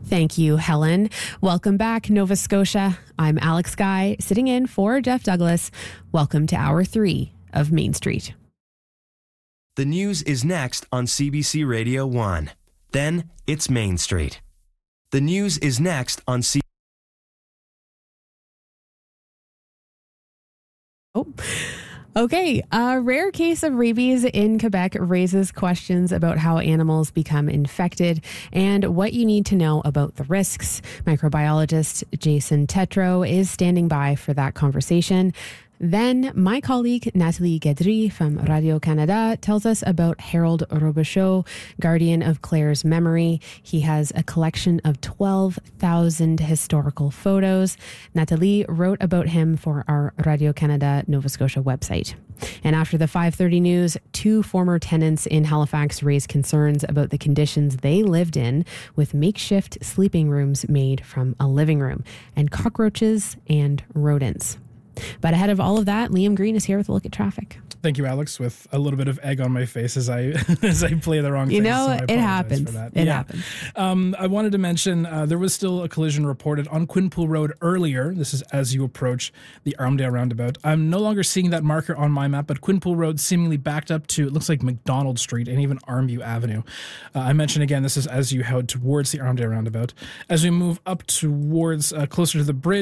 Thank you, Helen. Welcome back, Nova Scotia. I'm Alex Guy, sitting in for Jeff Douglas. Welcome to Hour 3 of Main Street. The news is next on CBC Radio 1. Then it's Main Street. The news is next on CBC. Okay, a rare case of rabies in Quebec raises questions about how animals become infected and what you need to know about the risks. Microbiologist Jason Tetreault is standing by for that conversation. Then my colleague Nathalie Guedry from Radio-Canada tells us about Harold Robichaud, guardian of Claire's memory. He has a collection of 12,000 historical photos. Nathalie wrote about him for our Radio-Canada Nova Scotia website. And after the 5:30 news, 2 former tenants in Halifax raised concerns about the conditions they lived in with makeshift sleeping rooms made from a living room and cockroaches and rodents. But ahead of all of that, Liam Green is here with a look at traffic. Thank you, Alex, with a little bit of egg on my face as I play the wrong thing. You know, it happens. It happens. I wanted to mention there was still a collision reported on Quinpool Road earlier. This is as you approach the Armdale roundabout. I'm no longer seeing that marker on my map, but Quinpool Road seemingly backed up to, it looks like McDonald Street and even Armview Avenue. I mentioned again, this is as you head towards the Armdale roundabout. As we move up towards closer to the bridge,